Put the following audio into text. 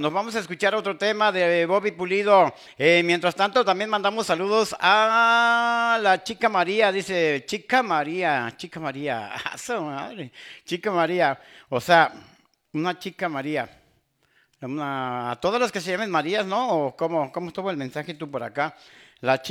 nos vamos a escuchar otro tema de Bobby Pulido. Mientras tanto, también mandamos saludos a la chica María. Dice, chica María, ¡a su madre! Chica María, o sea, una chica María. A todas las que se llamen Marías, ¿no? ¿O cómo estuvo el mensaje tú por acá? La